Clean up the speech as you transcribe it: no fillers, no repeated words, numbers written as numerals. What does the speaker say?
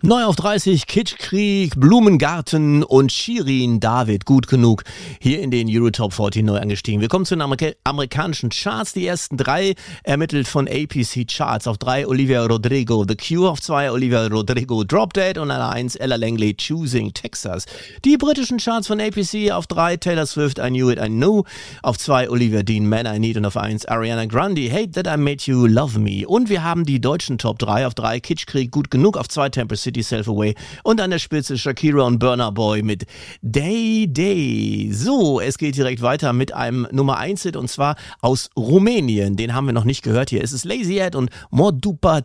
Neu auf 30, Kitschkrieg, Blumengarten und Shirin David, gut genug, hier in den Eurotop 40 neu angestiegen. Wir kommen zu den amerikanischen Charts. Die ersten drei ermittelt von APC Charts. Auf 3 Olivia Rodrigo, The Cure. Auf 2 Olivia Rodrigo, Drop Dead. Und an 1 Ella Langley, Choosing Texas. Die britischen Charts von APC. Auf 3 Taylor Swift, I Knew It, I Knew. Auf 2 Olivia Dean, Man I Need. Und auf 1 Ariana Grande, Hate That I Made You Love Me. Und wir haben die deutschen Top 3. Auf 3 Kitschkrieg, gut genug. Auf 2 Temple City, Self Away, und an der Spitze Shakira und Burna Boy mit Day Day. So, es geht direkt weiter mit einem Nummer 1 Hit, und zwar aus Rumänien. Den haben wir noch nicht gehört. Hier ist es Lazy Ed und Mordupa